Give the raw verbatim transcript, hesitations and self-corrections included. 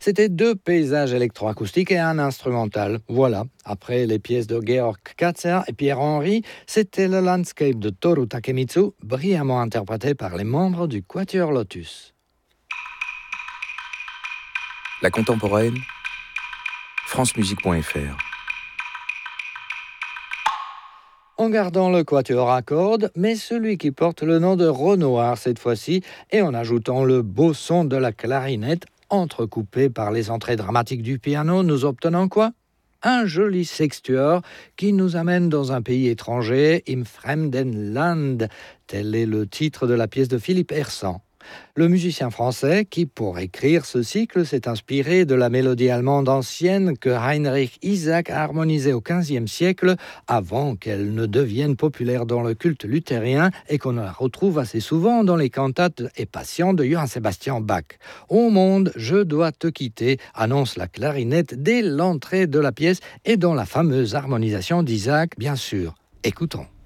C'était deux paysages électroacoustiques et un instrumental. Voilà, après les pièces de Georg Katzer et Pierre Henry, c'était le Landscape de Toru Takemitsu, brillamment interprété par les membres du Quatuor Lotus. La contemporaine, francemusique point f r. En gardant le quatuor à cordes, mais celui qui porte le nom de Renoir cette fois-ci, et en ajoutant le beau son de la clarinette, entrecoupé par les entrées dramatiques du piano, nous obtenons quoi ? Un joli sextuor qui nous amène dans un pays étranger, im fremden Land, tel est le titre de la pièce de Philippe Hersant. Le musicien français qui, pour écrire ce cycle, s'est inspiré de la mélodie allemande ancienne que Heinrich Isaac a harmonisée au quinzième siècle, avant qu'elle ne devienne populaire dans le culte luthérien et qu'on la retrouve assez souvent dans les cantates et passions de Johann Sebastian Bach. « Au monde, je dois te quitter », annonce la clarinette dès l'entrée de la pièce et dans la fameuse harmonisation d'Isaac, bien sûr. Écoutons.